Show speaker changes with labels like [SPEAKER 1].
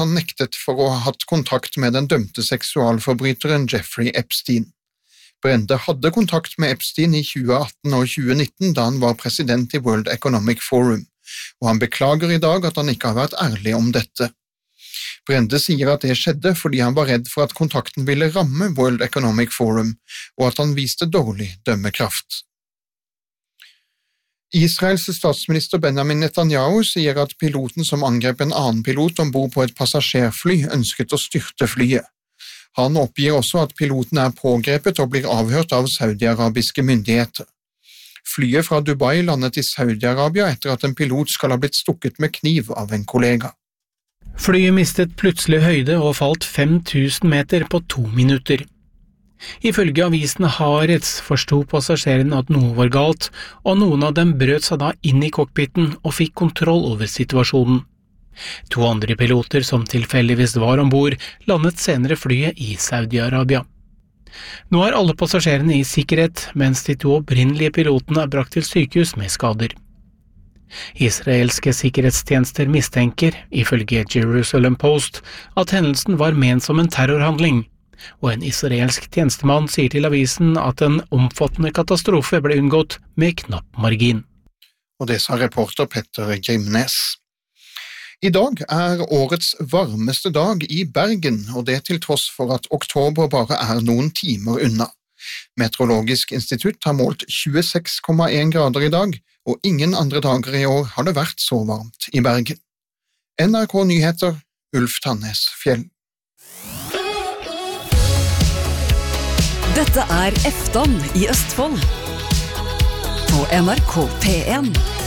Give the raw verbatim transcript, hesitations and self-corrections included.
[SPEAKER 1] han nektet for å ha hatt kontakt med den dømte seksualforbryteren Jeffrey Epstein. Brende hadde kontakt med Epstein i tjue atten og tjue nitten da han var president i World Economic Forum, og han beklager i dag at han ikke har vært ærlig om dette. Brende sier at det skjedde fordi han var redd for at kontakten ville ramme World Economic Forum, og at han viste dårlig dømmekraft. Israels statsminister Benjamin Netanyahu sier at piloten som angrep en annen pilot ombord på et passasjerfly ønsket å styrte flyet. Han oppgir også at piloten er pågrepet og blir avhørt av saudi-arabiske myndigheter. Flyet fra Dubai landet i Saudi-Arabia etter at en pilot skal ha blitt stukket med kniv av en kollega.
[SPEAKER 2] Flyet mistet plutselig høyde og falt fem tusen meter på to minutter. Ifølge avisen Haaretz forsto passasjerene at noe var galt, og noen av dem brøt seg da inn i cockpiten og fikk kontroll over situasjonen. To andre piloter som tilfeldigvis var ombord, landet senere flyet i Saudi-Arabia. Nå er alle passasjerene i sikkerhet, mens de to opprinnelige pilotene er brakt til sykehus med skader. Israelske sikkerhetstjenester mistenker, ifølge Jerusalem Post, at hendelsen var ment som en terrorhandling, og en israelsk tjenestemann sier til avisen at en omfattende katastrofe ble unngått med knapp margin.
[SPEAKER 1] Og det sa reporter Petter Grimnes. I dag er årets varmeste dag i Bergen, og det til tross for at oktober bare er noen timer unna. Meteorologisk institutt har målt tjueseks komma en grader i dag, og ingen andre dager i år har det vært så varmt i Bergen. N R K Nyheter, Ulf Tannes Fjell.
[SPEAKER 3] Dette er Efton i Østfold på N R K P en.